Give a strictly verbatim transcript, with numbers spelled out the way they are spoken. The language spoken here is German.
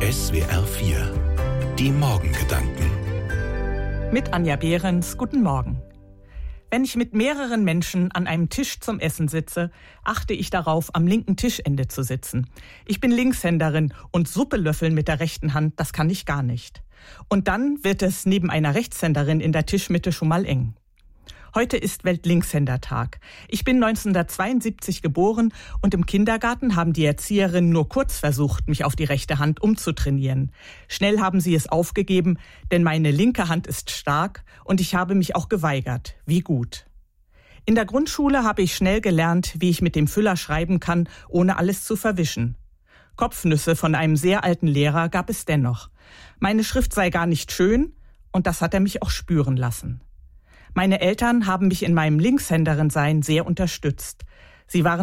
S W R vier. Die Morgengedanken. Mit Anja Behrens, guten Morgen. Wenn ich mit mehreren Menschen an einem Tisch zum Essen sitze, achte ich darauf, am linken Tischende zu sitzen. Ich bin Linkshänderin und Suppe löffeln mit der rechten Hand, das kann ich gar nicht. Und dann wird es neben einer Rechtshänderin in der Tischmitte schon mal eng. Heute ist Weltlinkshändertag. Ich bin neunzehnhundertzweiundsiebzig geboren und im Kindergarten haben die Erzieherinnen nur kurz versucht, mich auf die rechte Hand umzutrainieren. Schnell haben sie es aufgegeben, denn meine linke Hand ist stark und ich habe mich auch geweigert. Wie gut. In der Grundschule habe ich schnell gelernt, wie ich mit dem Füller schreiben kann, ohne alles zu verwischen. Kopfnüsse von einem sehr alten Lehrer gab es dennoch. Meine Schrift sei gar nicht schön und das hat er mich auch spüren lassen. Meine Eltern haben mich in meinem Linkshänderin-Sein sehr unterstützt. Sie waren